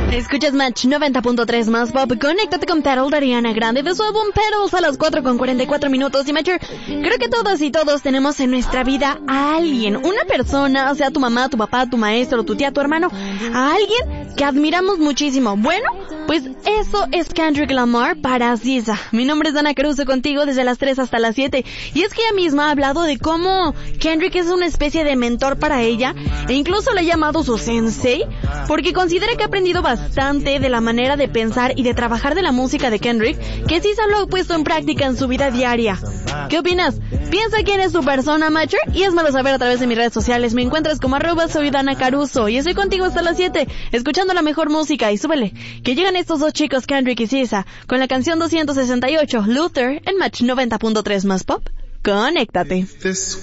Escuchas Match 90.3 más pop. Conéctate con Petal de Ariana Grande de su álbum Petals a las 4:44. Y Matcher, creo que todas y todos tenemos en nuestra vida a alguien, una persona, sea tu mamá, tu papá, tu maestro, tu tía, tu hermano, a alguien que admiramos muchísimo. Bueno, pues eso es Kendrick Lamar para SZA. Mi nombre es Dana Caruso, contigo desde las 3 hasta las 7. Y es que ella misma ha hablado de cómo Kendrick es una especie de mentor para ella, e incluso le ha llamado su sensei, porque considera que ha aprendido bastante de la manera de pensar y de trabajar de la música de Kendrick, que SZA lo ha puesto en práctica en su vida diaria. ¿Qué opinas? Piensa quién es tu persona, Matcher, y házmelo saber a través de mis redes sociales. Me encuentras como @soy Dana Caruso, y estoy contigo hasta las 7, escuchando la mejor música. Y súbele, que llegan estos dos chicos, Kendrick y SZA, con la canción 268, Luther, en Match 90.3 más pop. Conéctate.